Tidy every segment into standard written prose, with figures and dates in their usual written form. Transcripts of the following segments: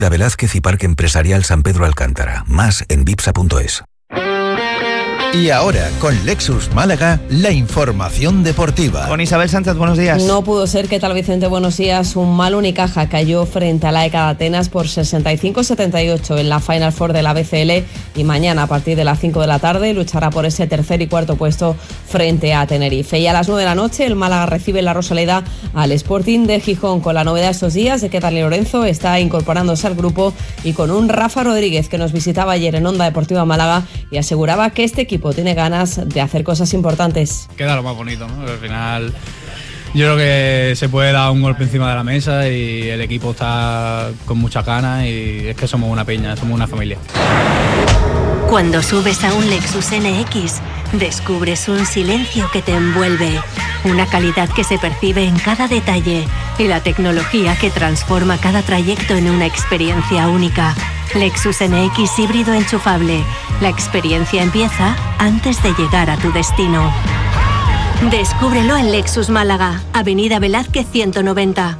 Velázquez y Parque Empresarial San Pedro Alcántara. Más en vipsa.es. Y ahora, con Lexus Málaga, la información deportiva. Con Isabel Sánchez, buenos días. No pudo ser. ¿Qué tal, Vicente? Buenos días. Un mal Unicaja cayó frente a la ECA de Atenas por 65-78 en la Final Four de la BCL y mañana a partir de las 5 de la tarde luchará por ese tercer y cuarto puesto frente a Tenerife. Y a las 9 de la noche el Málaga recibe en la Rosaleda al Sporting de Gijón, con la novedad estos días de que Dani Lorenzo está incorporándose al grupo y con un Rafa Rodríguez que nos visitaba ayer en Onda Deportiva Málaga y aseguraba que este equipo tiene ganas de hacer cosas importantes. Queda lo más bonito, ¿no? Al final yo creo que se puede dar un golpe encima de la mesa y el equipo está con muchas ganas y es que somos una peña, somos una familia. Cuando subes a un Lexus NX, descubres un silencio que te envuelve, una calidad que se percibe en cada detalle y la tecnología que transforma cada trayecto en una experiencia única. Lexus NX híbrido enchufable. La experiencia empieza antes de llegar a tu destino. Descúbrelo en Lexus Málaga, Avenida Velázquez 190.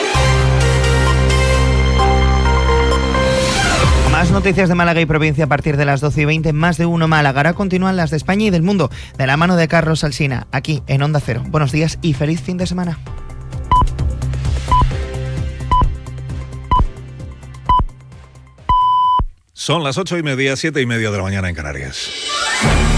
Más noticias de Málaga y provincia a partir de las 12:20, más de uno Málaga. Ahora continúan las de España y del mundo, de la mano de Carlos Alsina, aquí en Onda Cero. Buenos días y feliz fin de semana. Son las 8:30, 7:30 de la mañana en Canarias.